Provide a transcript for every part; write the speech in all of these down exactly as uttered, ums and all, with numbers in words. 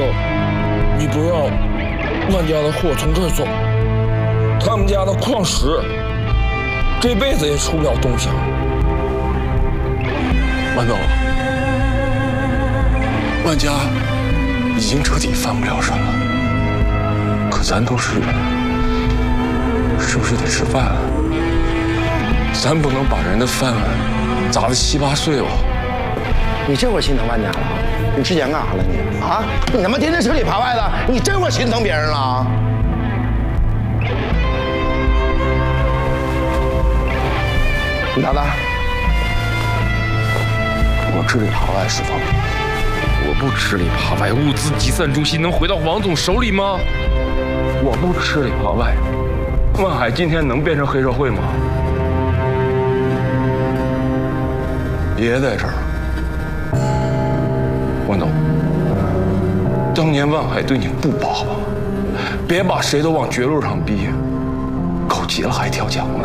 总，你不要万家的货从这儿走，他们家的矿石这辈子也出不了东西。 万总，万家已经彻底翻不了身了，可咱都是人，是不是得吃饭啊？咱不能把人的饭碗砸得七八碎哦。 你这会儿心疼万家了？你之前干啥了你？啊？你他妈天天吃里扒外的，你这会儿心疼别人了？你咋的？ 我吃里扒外是方便， 我不吃里扒外，物资集散中心能回到王总手里吗？ 我不吃里扒外，万海今天能变成黑社会吗？别在这儿，万总，当年万海对你不薄，别把谁都往绝路上逼，狗急了还跳墙呢。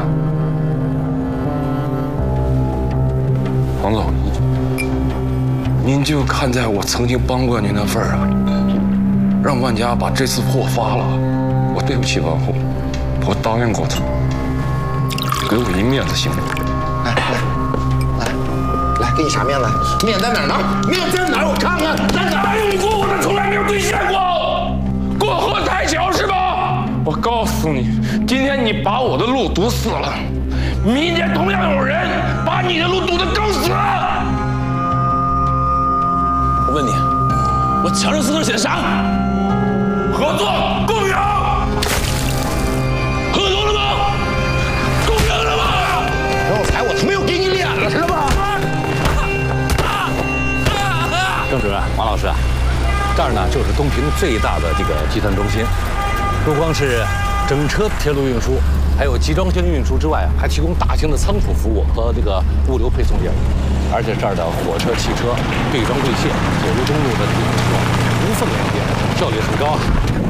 王总，您就看在我曾经帮过您的份儿上，让万家把这次货发了，我对不起万户，我答应过他，给我一面子行吗？ 来来来来，给你啥面子？面在哪儿呢？面在哪儿？我看看，在哪儿？ 你过我的从来没有兑现过，过河拆桥是吧？我告诉你，今天你把我的路堵死了，明天同样有人把你的路堵得更死。我问你，我墙上字上写的啥？合作共赢，合作了吗？共赢了吗？ 刚才我他妈又给你脸了，知道吧？ 郑主任，王老师，这儿呢就是东平最大的这个集团中心，不光是整车铁路运输，还有集装箱运输之外啊，还提供大型的仓储服务和这个物流配送业务。而且这儿的火车、汽车对装对卸、铁路、公路的这个运输无缝连接，效率很高啊。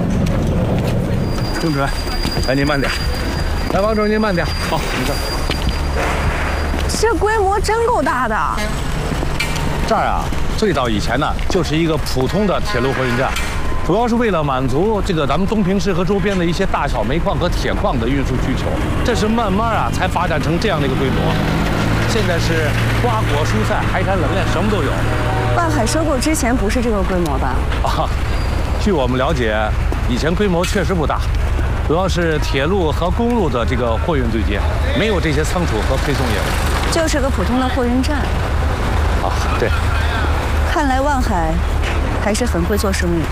郑主任，哎，您慢点。来，王主任您慢点。好，没事。 这规模真够大的。 这儿啊，最早以前呢，就是一个普通的铁路货运站。主要是为了满足这个咱们东平市和周边的一些大小煤矿和铁矿的运输需求，这是慢慢啊才发展成这样的一个规模。现在是瓜果蔬菜、海产冷链什么都有。 万海收购之前不是这个规模吧？ 啊，据我们了解，以前规模确实不大，主要是铁路和公路的这个货运对接，没有这些仓储和配送业务。 就是个普通的货运站。 啊，对。 看来万海还是很会做生意。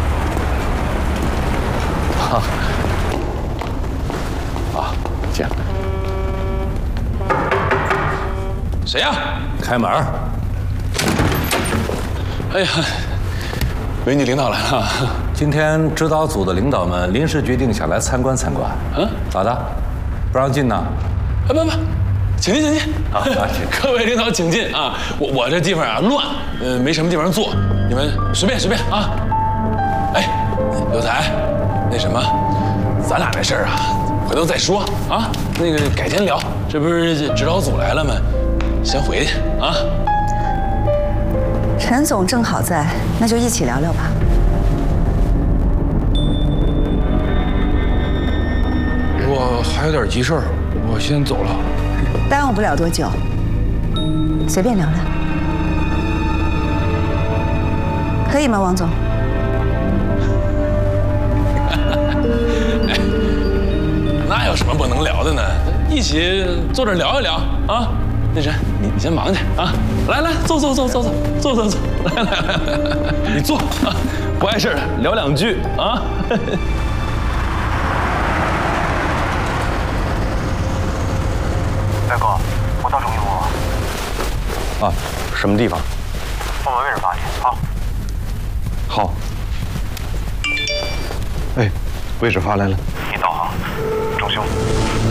啊，啊，这样。 谁呀？ 开门。 哎呀，维尼领导来了。 今天指导组的领导们临时决定想来参观参观。嗯，咋的？不让进呢？ 哎，不不，请进，请进。 啊，请。 各位领导请进啊！我我这地方啊乱，呃，没什么地方坐，你们随便随便啊。哎，刘才，那什么，咱俩这事儿啊，回头再说啊。那个改天聊。这不是指导组来了吗？先回去啊。 陈总正好在，那就一起聊聊吧。 我还有点急事儿，我先走了。 耽误不了多久，随便聊聊，可以吗，王总？ 哎，那有什么不能聊的呢？一起坐这聊一聊啊。那谁，你你先忙去啊！来来，坐坐坐坐坐坐坐坐，来来来，你坐啊，不碍事的，聊两句啊。 大哥，我到中医部了。 啊，什么地方？ 我们位置发你。好。 好。哎，位置发来了。 你导航，中修。